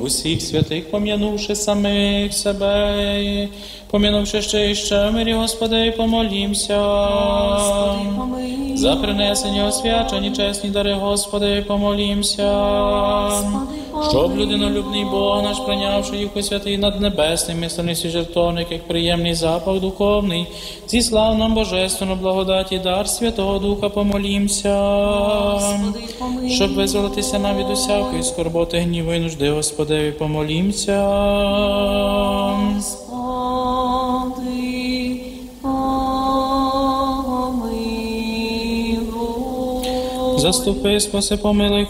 усіх святих, пом'янувши самих себе, пом'янувши ще в мирі, Господи, помолімся. За принесення освячені чесні дари, Господи, помолімся. Щоб людинолюбний Бог наш, прийнявши їх у святий над небесним мислений жертовник, як приємний запах духовний, зіслав нам божественну благодать і дар Святого Духа, помолімся. Щоб визволитися нам від усякої скорботи, гніву і нужди, Господи, помолімся. Заступи, спаси, помилуй,